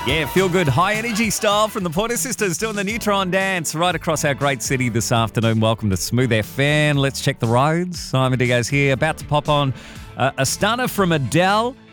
Yeah, feel good, high energy style from the Pointer Sisters doing the Neutron dance right across our great city this afternoon. Welcome to Smooth FM. Let's check the roads. Simon Digo's here, about to pop on a stunner from Adele.